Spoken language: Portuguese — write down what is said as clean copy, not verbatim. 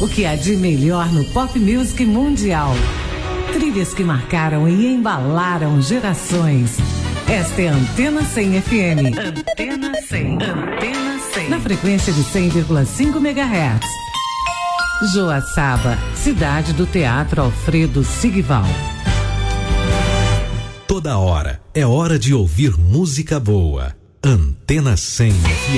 O que há de melhor no pop music mundial. Trilhas que marcaram e embalaram gerações. Esta é a Antena 100 FM. Antena 100. Antena 100. Na frequência de 100,5 MHz. Joaçaba, cidade do Teatro Alfredo Sigval. Toda hora é hora de ouvir música boa. Antena 100 FM.